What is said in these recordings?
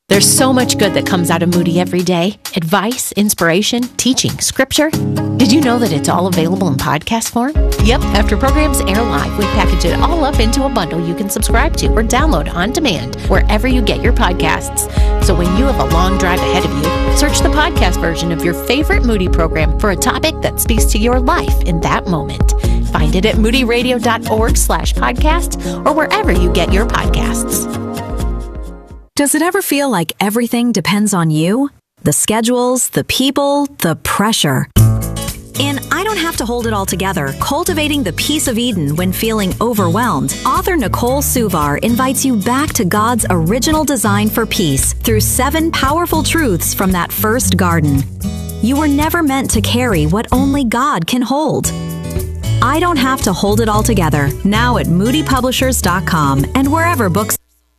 There's so much good that comes out of Moody every day. Advice, inspiration, teaching, scripture. Did you know that it's all available in podcast form? Yep, after programs air live, we package it all up into a bundle you can subscribe to or download on demand wherever you get your podcasts. So when you have a long drive ahead of you, search the podcast version of your favorite Moody program for a topic that speaks to your life in that moment. Find it at moodyradio.org/podcast or wherever you get your podcasts. Does it ever feel like everything depends on you? The schedules, the people, the pressure. In I Don't Have to Hold It All Together, Cultivating the Peace of Eden When Feeling Overwhelmed, author Nicole Suvar invites you back to God's original design for peace through 7 powerful truths from that first garden. You were never meant to carry what only God can hold. I Don't Have to Hold It All Together, now at moodypublishers.com and wherever books.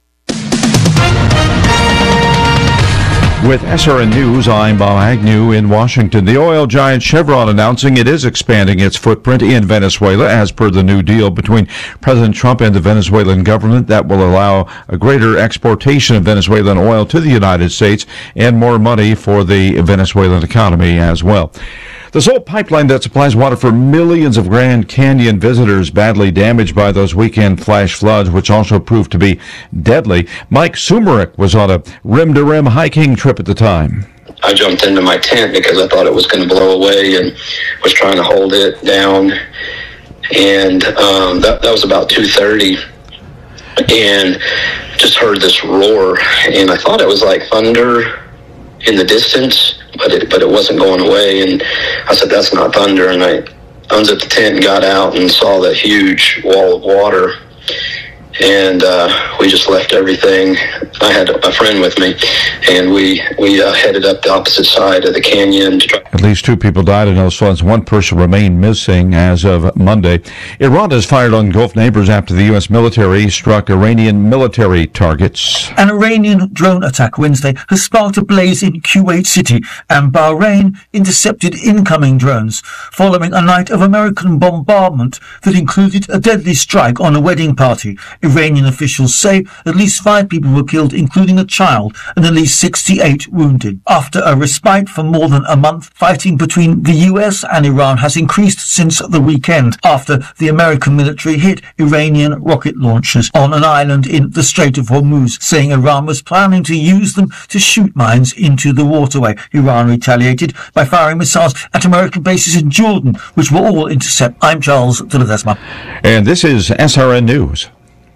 With SRN News, I'm Bob Agnew in Washington. The oil giant Chevron announcing it is expanding its footprint in Venezuela as per the new deal between President Trump and the Venezuelan government that will allow a greater exportation of Venezuelan oil to the United States and more money for the Venezuelan economy as well. The sole pipeline that supplies water for millions of Grand Canyon visitors badly damaged by those weekend flash floods, which also proved to be deadly. Mike Sumerick was on a rim-to-rim hiking trip at the time. I jumped into my tent because I thought it was going to blow away and was trying to hold it down. And that was about 2:30. And just heard this roar. And I thought it was like thunder in the distance, but it wasn't going away. And I said, that's not thunder. And I unzipped the tent and got out and saw that huge wall of water. And we just left everything. I had a friend with me, and we headed up the opposite side of the canyon to try. At least 2 people died in those floods. 1 person remained missing as of Monday. Iran has fired on Gulf neighbors after the U.S. military struck Iranian military targets. An Iranian drone attack Wednesday has sparked a blaze in Kuwait City, and Bahrain intercepted incoming drones following a night of American bombardment that included a deadly strike on a wedding party. Iranian officials say at least 5 people were killed, including a child, and at least 68 wounded. After a respite for more than a month, fighting between the US and Iran has increased since the weekend after the American military hit Iranian rocket launchers on an island in the Strait of Hormuz, saying Iran was planning to use them to shoot mines into the waterway. Iran retaliated by firing missiles at American bases in Jordan, which were all intercepted. I'm Charles de Ledesma. And this is SRN News.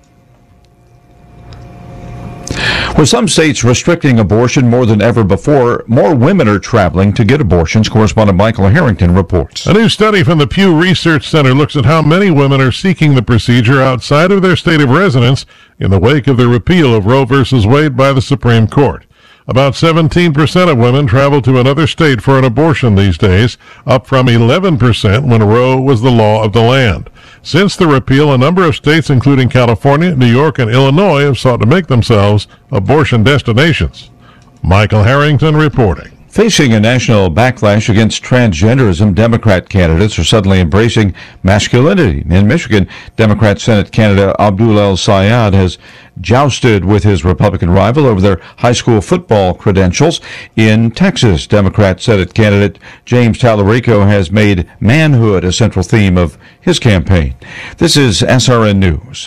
With some states restricting abortion more than ever before, more women are traveling to get abortions. Correspondent Michael Harrington reports. A new study from the Pew Research Center looks at how many women are seeking the procedure outside of their state of residence in the wake of the repeal of Roe v. Wade by the Supreme Court. About 17% of women travel to another state for an abortion these days, up from 11% when Roe was the law of the land. Since the repeal, a number of states, including California, New York, and Illinois, have sought to make themselves abortion destinations. Michael Harrington reporting. Facing a national backlash against transgenderism, Democrat candidates are suddenly embracing masculinity. In Michigan, Democrat Senate candidate Abdul El-Sayed has jousted with his Republican rival over their high school football credentials. In Texas, Democrat Senate candidate James Tallarico has made manhood a central theme of his campaign. This is SRN News.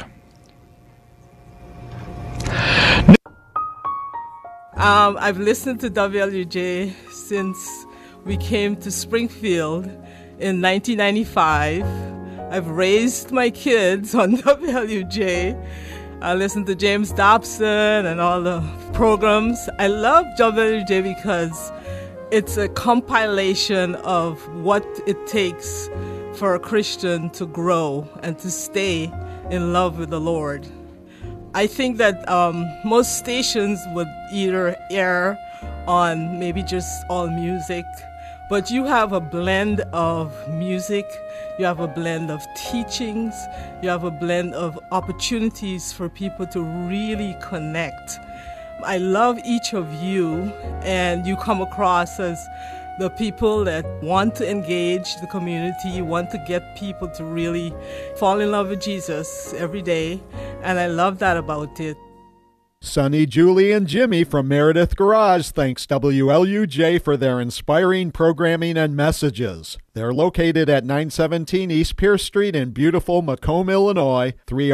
I've listened to WLUJ since we came to Springfield in 1995. I've raised my kids on WLUJ. I listen to James Dobson and all the programs. I love WLUJ because it's a compilation of what it takes for a Christian to grow and to stay in love with the Lord. I think that most stations would either air on maybe just all music, but you have a blend of music, you have a blend of teachings, you have a blend of opportunities for people to really connect. I love each of you, and you come across as the people that want to engage the community, want to get people to really fall in love with Jesus every day, and I love that about it. Sonny, Julie, and Jimmy from Meredith Garage thanks WLUJ for their inspiring programming and messages. They're located at 917 East Pierce Street in beautiful Macomb, Illinois,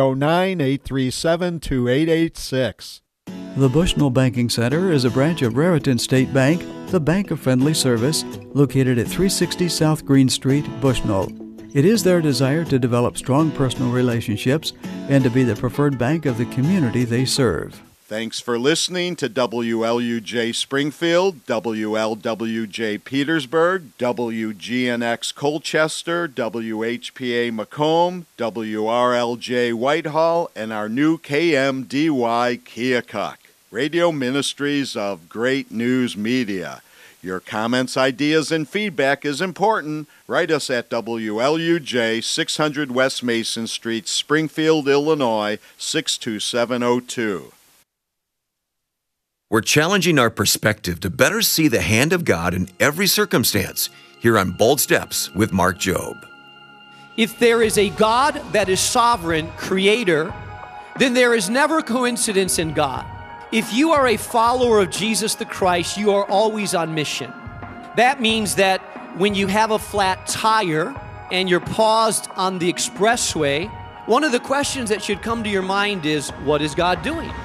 309-837-2886. The Bushnell Banking Center is a branch of Raritan State Bank, the bank of friendly service, located at 360 South Green Street, Bushnell. It is their desire to develop strong personal relationships and to be the preferred bank of the community they serve. Thanks for listening to WLUJ Springfield, WLWJ Petersburg, WGNX Colchester, WHPA Macomb, WRLJ Whitehall, and our new KMDY Keokuk. Radio Ministries of Great News Media. Your comments, ideas, and feedback is important. Write us at WLUJ, 600 West Mason Street, Springfield, Illinois, 62702. We're challenging our perspective to better see the hand of God in every circumstance here on Bold Steps with Mark Jobe. If there is a God that is sovereign, creator, then there is never coincidence in God. If you are a follower of Jesus the Christ, you are always on mission. That means that when you have a flat tire and you're paused on the expressway, one of the questions that should come to your mind is, what is God doing?